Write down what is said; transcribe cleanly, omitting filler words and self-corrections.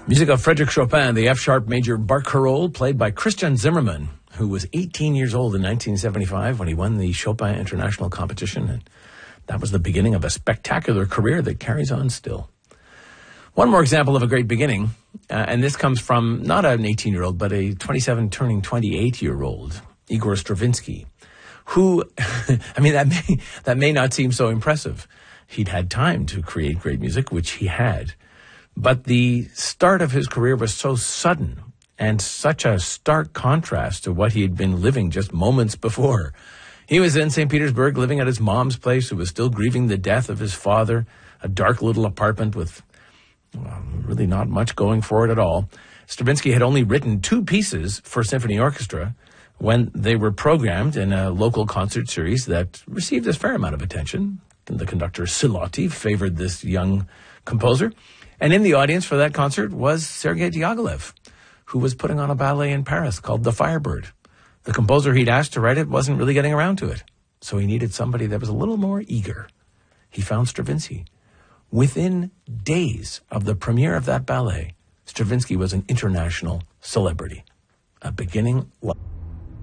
Music of Frédéric Chopin, the F-sharp major Barcarolle, played by Christian Zimmermann, who was 18 years old in 1975 when he won the Chopin International Competition. And that was the beginning of a spectacular career that carries on still. One more example of a great beginning, and this comes from not an 18-year-old, but a 27 turning 28-year-old, Igor Stravinsky, who, I mean, that may not seem so impressive. He'd had time to create great music, which he had. But the start of his career was so sudden and such a stark contrast to what he had been living just moments before. He was in St. Petersburg living at his mom's place, who was still grieving the death of his father, a dark little apartment with really not much going for it at all. Stravinsky had only written 2 pieces for symphony orchestra when they were programmed in a local concert series that received a fair amount of attention. The conductor Silotti favored this young composer. And in the audience for that concert was Sergei Diaghilev, who was putting on a ballet in Paris called The Firebird. The composer he'd asked to write it wasn't really getting around to it, so he needed somebody that was a little more eager. He found Stravinsky. Within days of the premiere of that ballet, Stravinsky was an international celebrity. A beginning...